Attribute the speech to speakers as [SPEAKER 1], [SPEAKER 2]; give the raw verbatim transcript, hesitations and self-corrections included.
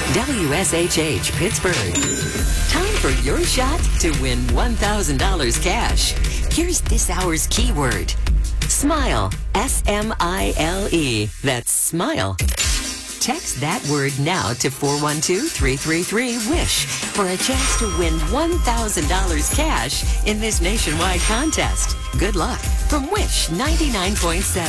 [SPEAKER 1] W S H H Pittsburgh. Time for your shot to win one thousand dollars cash. Here's this hour's keyword. Smile. S M I L E. That's smile. Text that word now to four one two, three three three, WISH for a chance to win one thousand dollars cash in this nationwide contest. Good luck from Wish ninety-nine point seven.